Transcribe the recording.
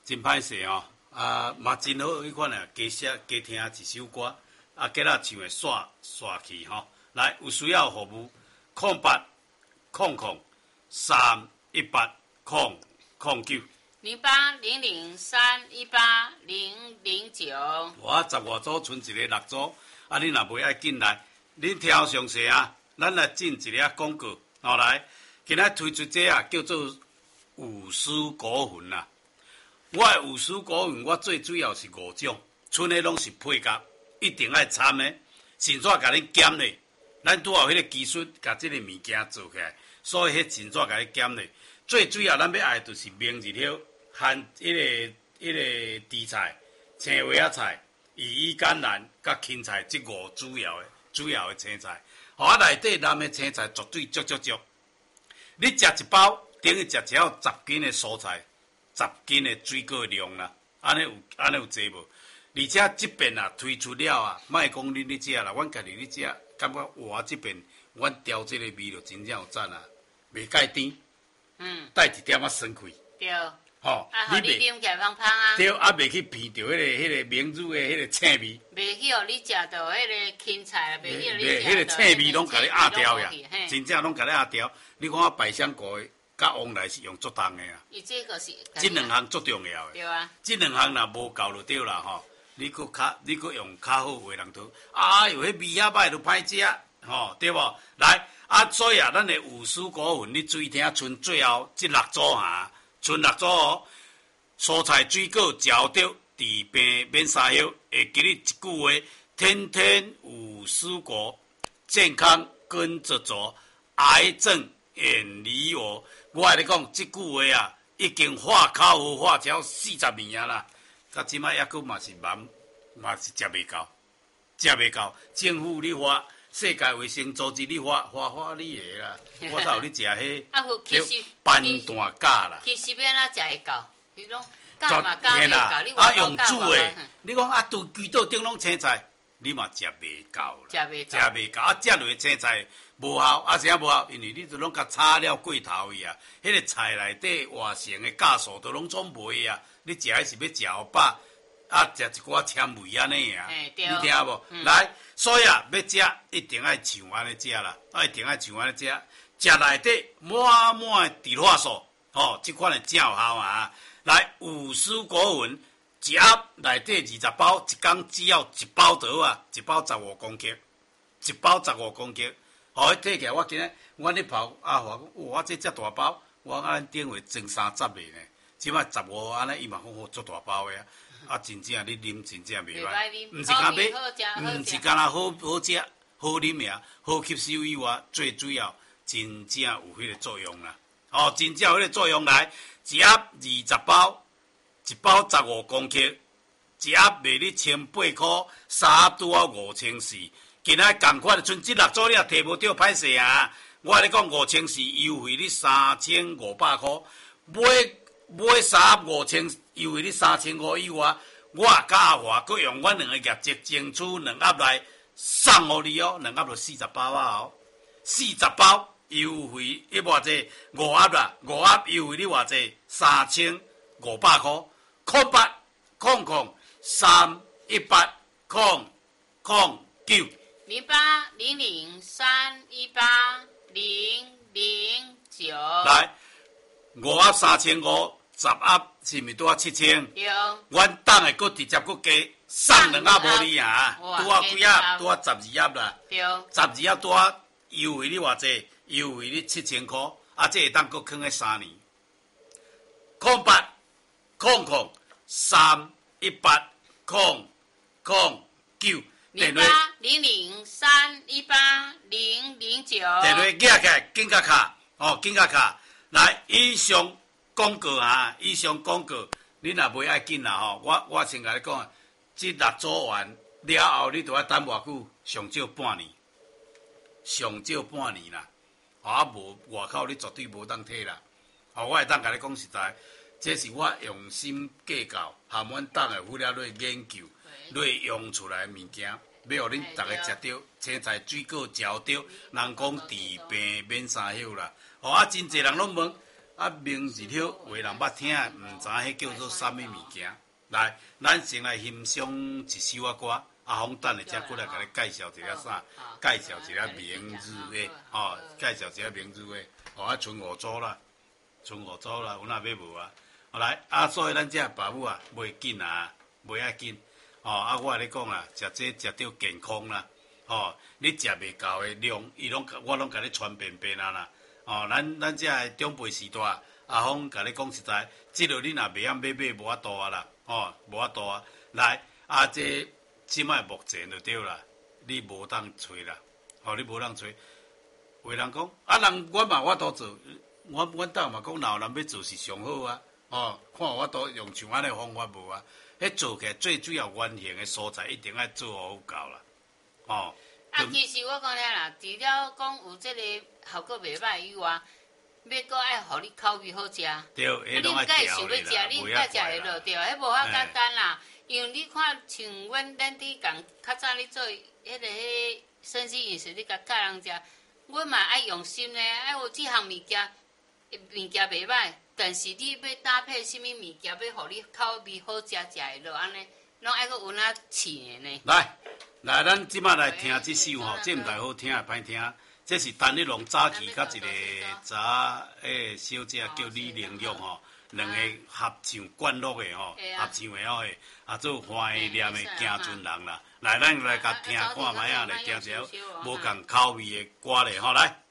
真歹势哦，嘛真好迄款啊，加写加听一首歌，今仔唱的刷去吼。来，有需要服务0800-318-009。 0800-318-009。 我10外组剩一个6组，你若袂爱进来，恁挑详细啊，咱来进一个广告。后来，今仔推出这叫做有丝果粉啦。我的有丝果粉，我最主要是5种，剩的拢是配角，一定爱掺的，先煞甲恁减咧。咱拄好迄个技术，甲即个物件做起来，所以迄先煞甲你减咧。最主要咱要爱就是明日了，含迄个地菜、青花仔菜、羽衣甘蓝、甲芹菜这5主要的青菜。内底蓝的青菜绝对足。你食一包，等于食只要10斤的蔬菜，10斤的水果量啦。安尼有济无？而且即边啊推出了啊，莫讲恁咧食啦，阮家己咧食，感觉我即边阮调这个味就真正有赞啊，袂介甜。带一点仔酸气。 对。 吼， 你啉起来芳芳啊。 对，袂去闻到迄个明乳的迄个青味。 袂去互你食到迄个芹菜，袂去互你食到迄个青味拢甲你压掉呀，真正拢甲你压掉。你看我百香果甲往来是用足重的啊。 伊这个是。 这2项足重要的。 对啊。 这2项若无够就对啦吼。你佫用较好话人都，哎呦，迄味遐歹就歹食，吼，对无？来。所以咱的有丝果粉，你注意听，剩最后这6组哈，剩6组哦。蔬菜水果嚼着，治病免三休，会给你一句话：天天有丝果，健康跟着走，癌症远离我。我跟你讲，这句话啊，已经化口和化超40年啊啦，到即摆抑佫嘛是食袂到，政府你发。世界卫生组织你发你的啦，我才有你食迄叫斑蛋甲啦。 其实要安怎食会到？你讲甲嘛甲袂到，你用煮的，你讲规规道顶拢青菜，你嘛食袂到啦。食袂到，食落青菜无效，啥无效？因为你都拢甲炒了过头去啊，迄个菜内底活性的酵素都拢总袂啊，你食迄是要食好饱，食一寡纤维安尼啊，你听无？来。所以要食一定爱像安尼食啦，一定爱像安尼食，食内底满的植化素，这款的真有效啊！来，有丝果粉，一盒内底20包，一天只要1包倒啊，1包15公克，1包15公克。摕起来我今日我咧泡我这大包，我按顶回装30个呢，即摆15安尼伊嘛好做大包的啊。真正你啉真正袂歹，毋是干要，毋是干那好食好啉尔，好吸收以外，最主要真正有迄个作用啦。真正有迄个作用来，一盒20包，1包15公克，一盒卖你1800块，3盒拄好5400。今仔共款剩这6组，你也摕无到歹势啊！我跟你讲5400优惠你3500块，买3盒5000。优惠你3500以外，我甲阿华佫用阮2个业绩争取2盒来送互你哦，2盒就40包啊哦，40包优惠你偌济5盒啦，5盒优惠你偌济3500块，0800-318-009。 0800-318-009。 来，5盒3500。10盒是毋是拄啊7000？ 对。 阮等下佫直接佫加送2盒无你啊！拄啊几盒？拄啊12盒啦。 对。 12盒拄啊优惠你偌济？优惠你7000块，这会当佫囥个3年。0800-318-009。 0800-318-009。 电话寄起来，紧甲卡，来以上。广告以上广告，你若袂爱紧啦我先甲你讲，这6组完了后，你就要等偌久？上少半年啦。无外口你绝对无当摕啦。我会当甲你讲实在，这是我用心计较，含阮党的辅料来研究，来用出来的物件，要互恁大家食到青菜水果嚼到，人讲治病免三休啦。真侪人拢问。 啊，名字了，为人捌听，毋知迄叫做啥物物件。来，咱先来欣赏一首啊歌，阿峰等下才过来甲你介绍一下啥，介绍一下名字的，哦，介绍一下名字的，哦，啊，剩5组啦，剩5组啦，有哪要无啊？好来，啊，所以咱这爸母啊，袂紧啊，袂要紧，哦，啊，我甲你讲啊，食这食着健康啦，哦，你食袂够的量，我拢甲你传遍遍啊啦，哦，咱这长辈时代，阿峰甲你讲实在，即落你若袂晓买无法度啊啦，哦，无法度啊，来，啊，这即摆目前就对啦，你无当吹啦，哦，你无当吹，有人讲，啊，人我嘛法度做，阮兜嘛讲，老人要做是上好啊。哦，看我都用像安尼方法无啊？迄做起来最主要原形的蔬菜一定要做好够啦。哦。 啊，其实我讲了啦，除了讲有即个效果袂歹以外，要搁爱互你口味好食。 对，迄拢爱调的啦。 你想要食，你才食会落对，迄无遐简单啦。因为你看，像咱伫共较早咧做迄个生鲜饮食，你甲教人食，阮嘛爱用心咧，爱有即项物件袂歹。但是你要搭配什么物件，要互你口味好食，食会落安尼，拢爱搁有哪试呢？ 来，咱即摆来听即首吼，这毋太好听，歹听。这是陈立龙早期甲一个查小姐叫李玲玉吼，两个合唱灌录的吼，合唱的吼，啊做欢喜念的行船人啦。来，咱来甲听看卖啊，来听一下无共口味的歌咧吼，来。